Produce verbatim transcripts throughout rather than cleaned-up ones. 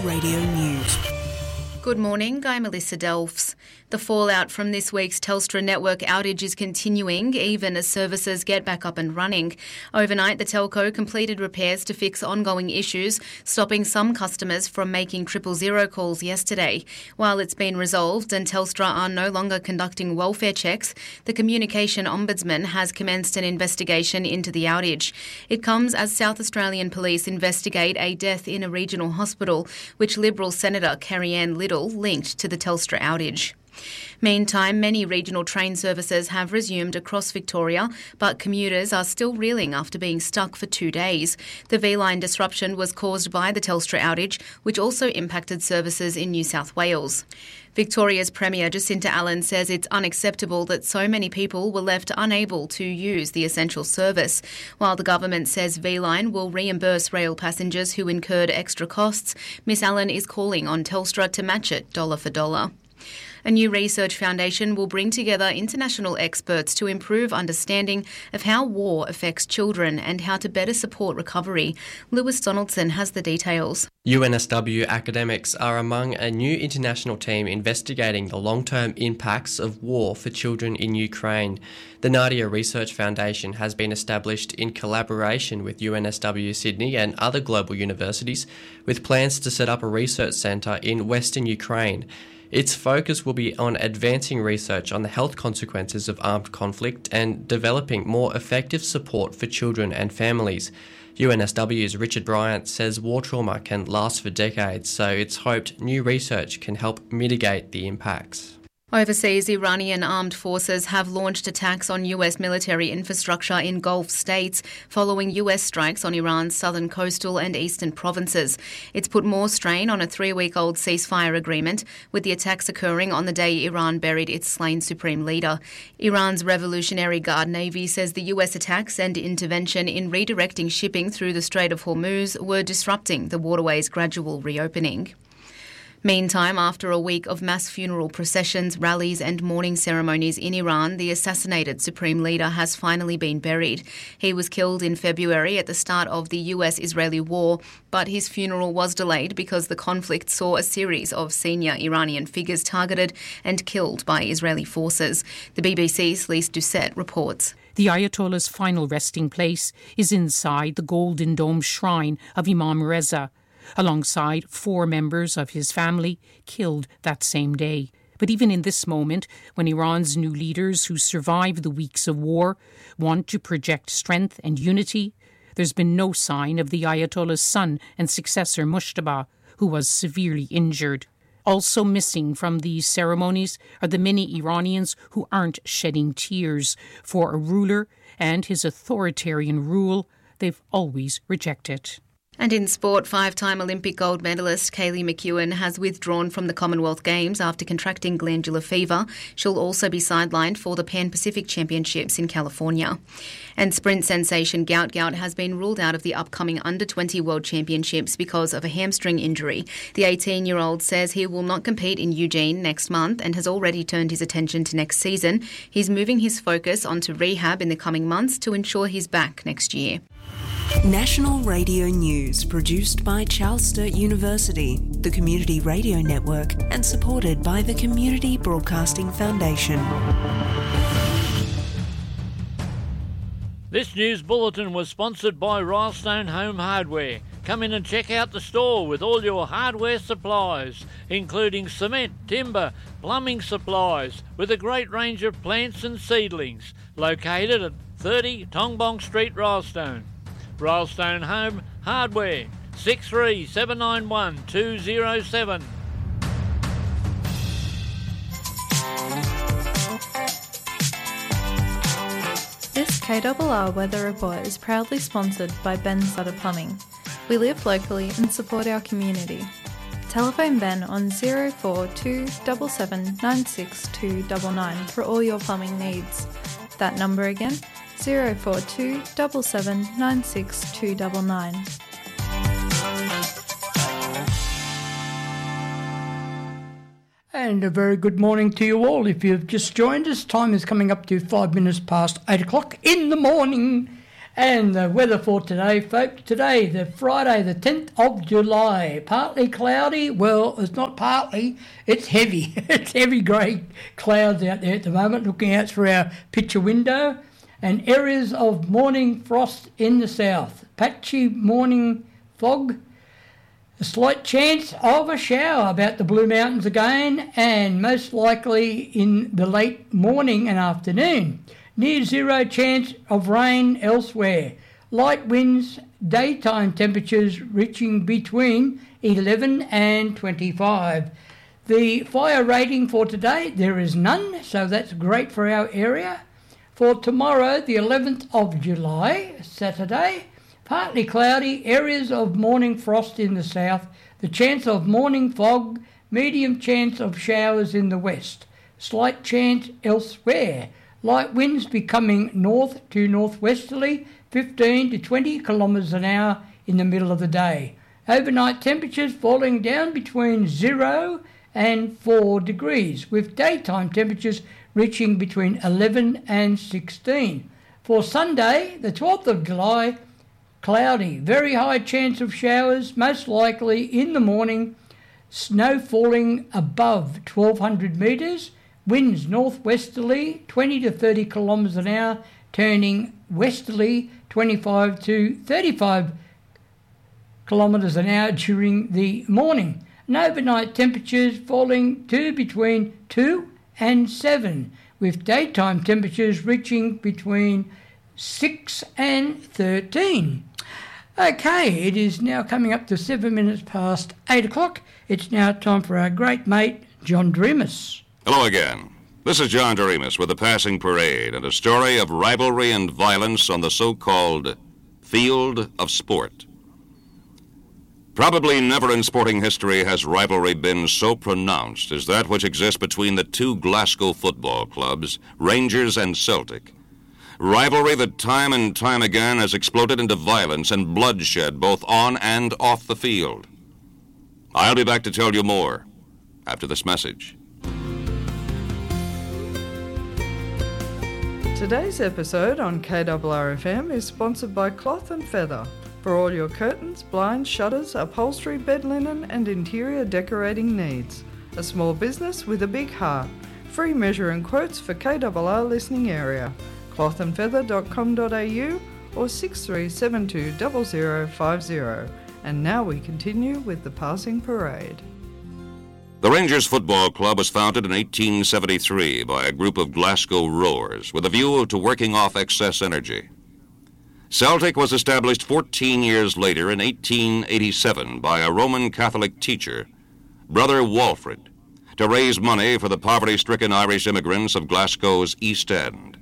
Radio News. Good morning, I'm Melissa Delphs. The fallout from this week's Telstra network outage is continuing, even as services get back up and running. Overnight, the telco completed repairs to fix ongoing issues, stopping some customers from making triple zero calls yesterday. While it's been resolved and Telstra are no longer conducting welfare checks, the Communication Ombudsman has commenced an investigation into the outage. It comes as South Australian Police investigate a death in a regional hospital, which Liberal Senator Carrie-Anne Little linked to the Telstra outage. Meantime, many regional train services have resumed across Victoria, but commuters are still reeling after being stuck for two days. The V-Line disruption was caused by the Telstra outage, which also impacted services in New South Wales. Victoria's Premier Jacinta Allen says it's unacceptable that so many people were left unable to use the essential service. While the government says V-Line will reimburse rail passengers who incurred extra costs, Miss Allen is calling on Telstra to match it dollar for dollar. A new research foundation will bring together international experts to improve understanding of how war affects children and how to better support recovery. Lewis Donaldson has the details. U N S W academics are among a new international team investigating the long-term impacts of war for children in Ukraine. The Nadia Research Foundation has been established in collaboration with U N S W Sydney and other global universities, with plans to set up a research centre in Western Ukraine. Its focus will be on advancing research on the health consequences of armed conflict and developing more effective support for children and families. U N S W's Richard Bryant says war trauma can last for decades, so it's hoped new research can help mitigate the impacts. Overseas, Iranian armed forces have launched attacks on U S military infrastructure in Gulf states following U S strikes on Iran's southern coastal and eastern provinces. It's put more strain on a three-week-old ceasefire agreement, with the attacks occurring on the day Iran buried its slain supreme leader. Iran's Revolutionary Guard Navy says the U S attacks and intervention in redirecting shipping through the Strait of Hormuz were disrupting the waterway's gradual reopening. Meantime, after a week of mass funeral processions, rallies and mourning ceremonies in Iran, the assassinated supreme leader has finally been buried. He was killed in February at the start of the U S-Israeli war, but his funeral was delayed because the conflict saw a series of senior Iranian figures targeted and killed by Israeli forces. The B B C's Lise Doucette reports. The Ayatollah's final resting place is inside the Golden Dome shrine of Imam Reza, alongside four members of his family killed that same day. But even in this moment, when Iran's new leaders who survived the weeks of war want to project strength and unity, there's been no sign of the Ayatollah's son and successor Mujtaba, who was severely injured. Also missing from these ceremonies are the many Iranians who aren't shedding tears for a ruler and his authoritarian rule they've always rejected. And in sport, five-time Olympic gold medalist Kaylee McEwen has withdrawn from the Commonwealth Games after contracting glandular fever. She'll also be sidelined for the Pan-Pacific Championships in California. And sprint sensation Gout Gout has been ruled out of the upcoming under twenty World Championships because of a hamstring injury. The eighteen-year-old says he will not compete in Eugene next month and has already turned his attention to next season. He's moving his focus onto rehab in the coming months to ensure he's back next year. National Radio News, produced by Charles Sturt University, the Community Radio Network, and supported by the Community Broadcasting Foundation. This news bulletin was sponsored by Rylestone Home Hardware. Come in and check out the store with all your hardware supplies, including cement, timber, plumbing supplies, with a great range of plants and seedlings, located at thirty Tongbong Street, Rylestone. Rylestone Home Hardware, six three seven nine one two zero seven. This K R R Weather Report is proudly sponsored by Ben Sutter Plumbing. We live locally and support our community. Telephone Ben on zero four two seven seven nine six two nine nine for all your plumbing needs. That number again, zero four two seven seven nine six two nine nine. And a very good morning to you all. If you've just joined us, time is coming up to five minutes past eight o'clock in the morning. And the weather for today, folks. Today, the Friday, the tenth of July. Partly cloudy. Well, it's not partly. It's heavy. It's heavy grey clouds out there at the moment, looking out through our picture window. And areas of morning frost in the south. Patchy morning fog. A slight chance of a shower about the Blue Mountains again, and most likely in the late morning and afternoon. Near zero chance of rain elsewhere. Light winds, daytime temperatures reaching between eleven and twenty-five. The fire rating for today, there is none, so that's great for our area. For tomorrow, the eleventh of July, Saturday, partly cloudy, areas of morning frost in the south, the chance of morning fog, medium chance of showers in the west, slight chance elsewhere. Light winds becoming north to northwesterly, fifteen to twenty kilometres an hour in the middle of the day. Overnight temperatures falling down between zero and four degrees, with daytime temperatures reaching between eleven and sixteen. For Sunday, the twelfth of July, cloudy, very high chance of showers, most likely in the morning, snow falling above twelve hundred metres, winds northwesterly, twenty to thirty kilometres an hour, turning westerly, twenty-five to thirty-five kilometres an hour during the morning. And overnight temperatures falling to between two and seven, with daytime temperatures reaching between six and thirteen. Okay, it is now coming up to seven minutes past eight o'clock. It's now time for our great mate, John Dreamus. Hello again. This is John Doremus with the Passing Parade and a story of rivalry and violence on the so-called field of sport. Probably never in sporting history has rivalry been so pronounced as that which exists between the two Glasgow football clubs, Rangers and Celtic. Rivalry that time and time again has exploded into violence and bloodshed both on and off the field. I'll be back to tell you more after this message. Today's episode on K R R F M is sponsored by Cloth and Feather for all your curtains, blinds, shutters, upholstery, bed linen and interior decorating needs. A small business with a big heart. Free measure and quotes for K R R listening area. cloth and feather dot com dot a u or six three seven two zero zero five zero. And now we continue with the Passing Parade. The Rangers Football Club was founded in eighteen seventy-three by a group of Glasgow rowers with a view to working off excess energy. Celtic was established fourteen years later in eighteen eighty-seven by a Roman Catholic teacher, Brother Walfrid, to raise money for the poverty-stricken Irish immigrants of Glasgow's East End.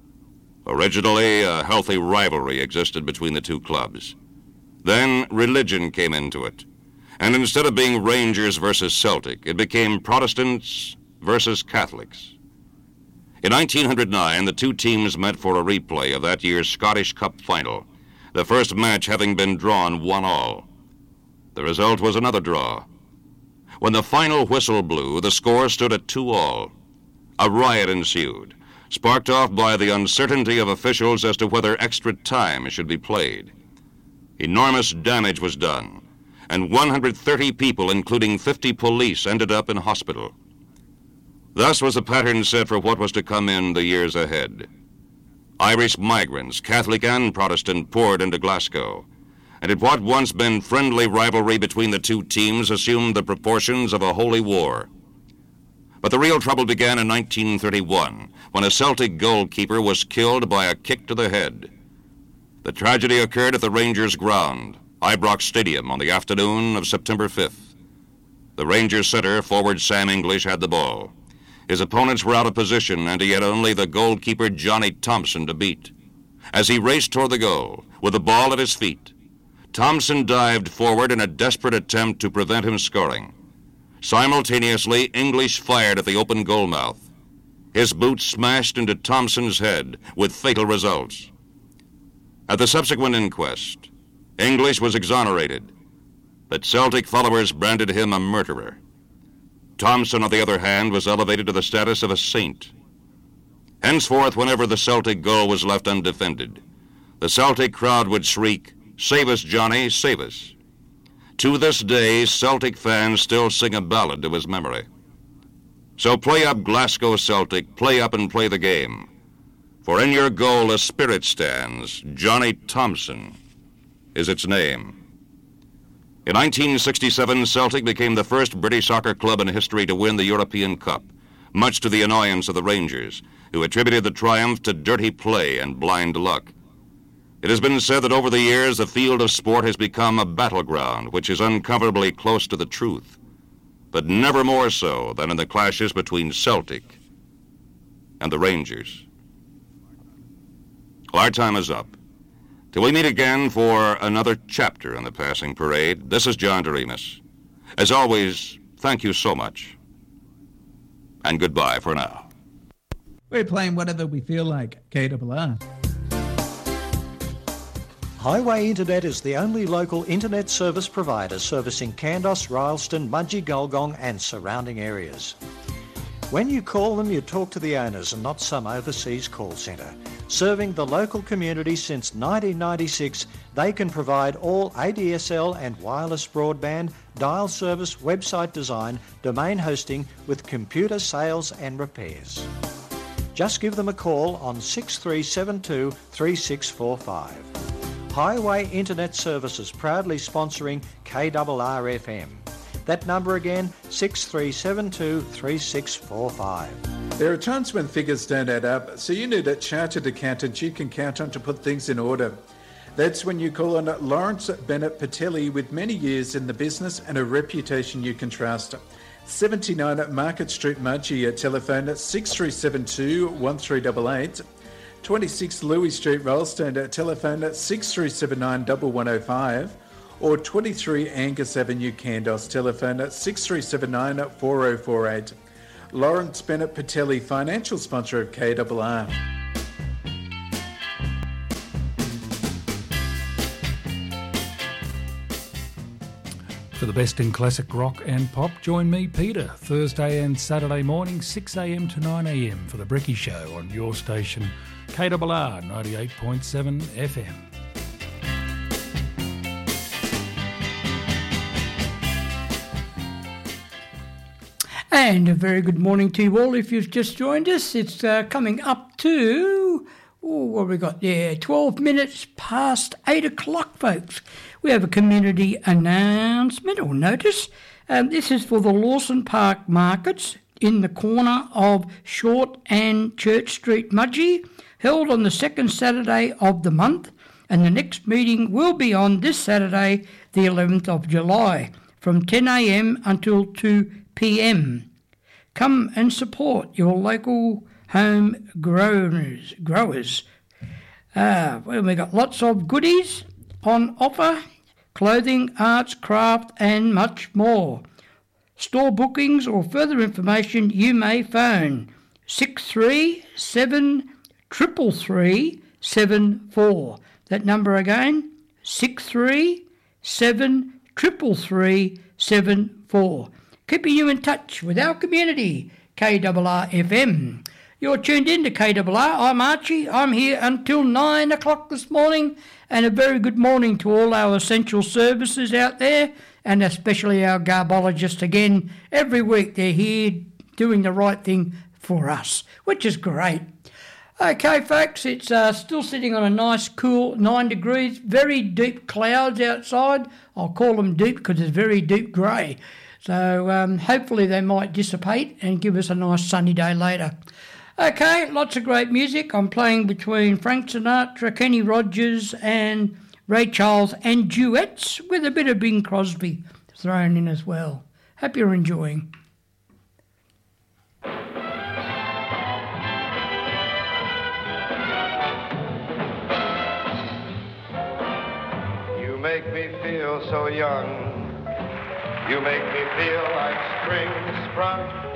Originally, a healthy rivalry existed between the two clubs. Then religion came into it. And instead of being Rangers versus Celtic, it became Protestants versus Catholics. In nineteen oh nine, the two teams met for a replay of that year's Scottish Cup final, the first match having been drawn one all. The result was another draw. When the final whistle blew, the score stood at two all. A riot ensued, sparked off by the uncertainty of officials as to whether extra time should be played. Enormous damage was done, and one hundred thirty people, including fifty police, ended up in hospital. Thus was the pattern set for what was to come in the years ahead. Irish migrants, Catholic and Protestant, poured into Glasgow, and at what once been friendly rivalry between the two teams assumed the proportions of a holy war. But the real trouble began in nineteen thirty-one, when a Celtic goalkeeper was killed by a kick to the head. The tragedy occurred at the Rangers ground, Ibrox Stadium, on the afternoon of September fifth. The Rangers center, forward Sam English, had the ball. His opponents were out of position, and he had only the goalkeeper Johnny Thompson to beat. As he raced toward the goal, with the ball at his feet, Thompson dived forward in a desperate attempt to prevent him scoring. Simultaneously, English fired at the open goal mouth. His boot smashed into Thompson's head, with fatal results. At the subsequent inquest, English was exonerated, but Celtic followers branded him a murderer. Thompson, on the other hand, was elevated to the status of a saint. Henceforth, whenever the Celtic goal was left undefended, the Celtic crowd would shriek, "Save us, Johnny, save us." To this day, Celtic fans still sing a ballad to his memory. So play up, Glasgow Celtic, play up and play the game. For in your goal a spirit stands, Johnny Thompson is its name. In nineteen sixty-seven, Celtic became the first British soccer club in history to win the European Cup, much to the annoyance of the Rangers, who attributed the triumph to dirty play and blind luck. It has been said that over the years the field of sport has become a battleground which is uncomfortably close to the truth, but never more so than in the clashes between Celtic and the Rangers. Well, our time is up. Till we meet again for another chapter in the passing parade, this is John Doremus. As always, thank you so much, and goodbye for now. We're playing whatever we feel like, K R R. Highway Internet is the only local internet service provider servicing Kandos, Rylstone, Mudgee, Gulgong and surrounding areas. When you call them, you talk to the owners and not some overseas call centre. Serving the local community since nineteen ninety-six, they can provide all A D S L and wireless broadband, dial service, website design, domain hosting with computer sales and repairs. Just give them a call on six three seven two, three six four five. Highway Internet Services proudly sponsoring K R R F M. That number again, six three seven two, three six four five. There are times when figures don't add up, so you need a chartered accountant you can count on to put things in order. That's when you call on Lawrence Bennett Patelli, with many years in the business and a reputation you can trust. seventy-nine Market Street, Mudgee, at telephone at six three seven two, one three eight eight. twenty-six Louis Street, Rylstone, at telephone at six three seven nine, one one zero five. Or twenty-three Angus Avenue, Kandos, telephone at six three seven nine, four zero four eight. Lawrence Bennett Patelli, financial sponsor of K R R. For the best in classic rock and pop, join me, Peter, Thursday and Saturday morning, six a m to nine a m for the Brekkie Show on your station, K R R ninety-eight point seven F M. And a very good morning to you all. If you've just joined us, it's uh, coming up to, oh, what have we got there? twelve minutes past eight o'clock, folks. We have a community announcement or notice. Um, this is for the Lawson Park Markets in the corner of Short and Church Street, Mudgee, held on the second Saturday of the month. And the next meeting will be on this Saturday, the eleventh of July, from ten a m until two p m. Come and support your local home growers. growers. Uh, well, we've got lots of goodies on offer, clothing, arts, craft and much more. Store bookings or further information you may phone six three seven, three three three, seven four. That number again, six three seven, three three three, seven four. Keeping you in touch with our community, K R R F M. You're tuned in to K R R. I'm Archie. I'm here until nine o'clock this morning. And a very good morning to all our essential services out there, and especially our garbologists again. Every week they're here doing the right thing for us, which is great. Okay, folks, it's uh, still sitting on a nice, cool nine degrees. Very deep clouds outside. I'll call them deep because it's very deep grey. So um, hopefully they might dissipate and give us a nice sunny day later. Okay, lots of great music. I'm playing between Frank Sinatra, Kenny Rogers and Ray Charles, and duets with a bit of Bing Crosby thrown in as well. Hope you're enjoying. You make me feel so young. You make me feel like spring sprung.